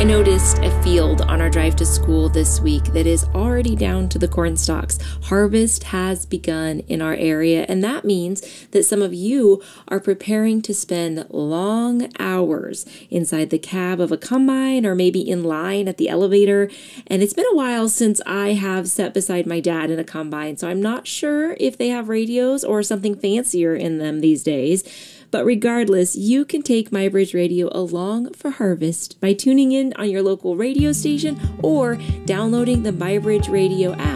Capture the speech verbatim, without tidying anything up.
I noticed a field on our drive to school this week that is already down to the corn stalks. Harvest has begun in our area, and that means that some of you are preparing to spend long hours inside the cab of a combine or maybe in line at the elevator. And it's been a while since I have sat beside my dad in a combine, so I'm not sure if they have radios or something fancier in them these days. But regardless, you can take MyBridge Radio along for harvest by tuning in on your local radio station or downloading the MyBridge Radio app.